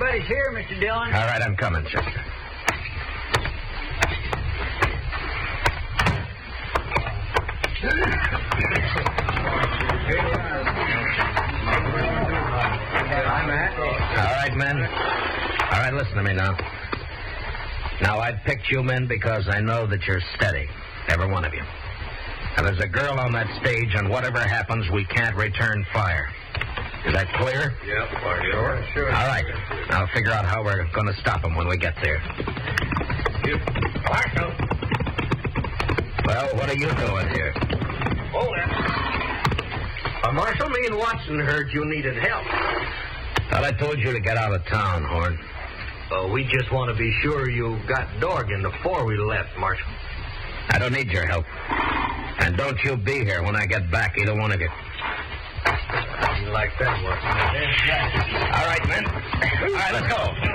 everybody's here, Mr. Dillon. All right, I'm coming, Chester. All right, men. All right, listen to me now. Now, I picked you men because I know that you're steady, every one of you. Now, there's a girl on that stage, and whatever happens, we can't return fire. Is that clear? Yeah, sure. All right. I'll figure out how we're going to stop them when we get there. Marshal. Well, what are you doing here? Hold it. Marshal, me and Watson heard you needed help. Thought I told you to get out of town, Horn. We just want to be sure you got Dorgan before we left, Marshal. I don't need your help. And don't you be here when I get back, either one of you. You like that, Watson? All right, men. All right, let's go.